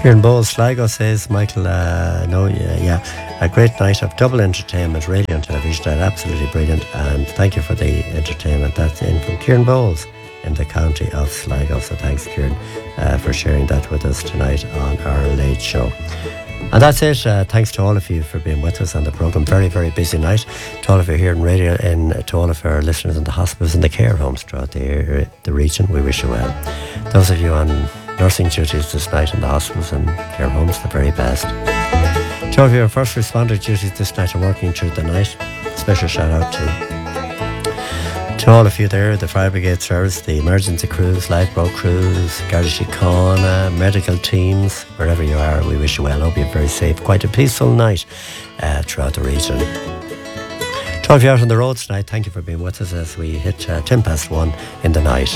Here in Bowles, Sligo, says Michael, a great night of double entertainment, radio and television, and absolutely brilliant, and thank you for the entertainment. That's in from Kieran Bowles in the county of Sligo, so thanks Kieran for sharing that with us tonight on our late show. And that's it. Thanks to all of you for being with us on the programme. Very, very busy night. To all of you here in radio and to all of our listeners in the hospitals and the care homes throughout the region, we wish you well. Those of you on nursing duties this night in the hospitals and care homes, the very best. To all of you on first responder duties this night and working through the night, special shout out to all of you there, the fire brigade service, the emergency crews, lifeboat crews, Garda Síochána, medical teams, wherever you are, we wish you well. Hope you're very safe. Quite a peaceful night throughout the region. To all of you out on the roads tonight, thank you for being with us as we hit 1:10 in the night.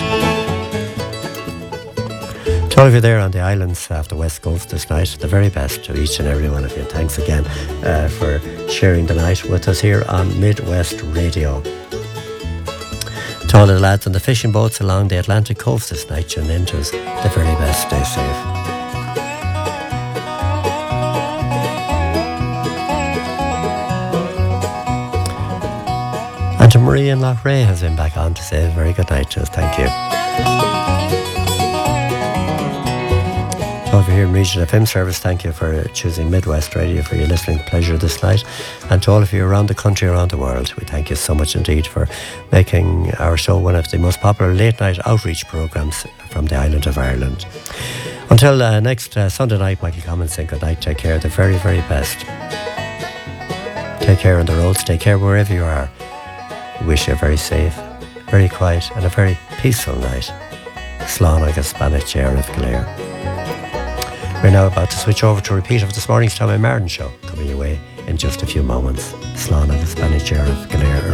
To all of you there on the islands of the West Coast this night, the very best to each and every one of you. Thanks again for sharing the night with us here on Midwest Radio. To all the lads on the fishing boats along the Atlantic coast this night, tune into us, the very best. Stay safe. And to Marie in Loughrea has been back on to say a very good night to us. Thank you. Over here in Region FM service, thank you for choosing Midwest Radio for your listening pleasure this night. And to all of you around the country, around the world, we thank you so much indeed for making our show one of the most popular late night outreach programmes from the island of Ireland. Until next Sunday night, Michael Commons saying good night. Take care, the very, very best. Take care on the roads, take care wherever you are. We wish you a very safe, very quiet and a very peaceful night. Slán agus Spanish Sheriff Galera. We're now about to switch over to a repeat of this morning's Tommy Martin show, coming your way in just a few moments. Slán agus Spanish Sheriff Galera.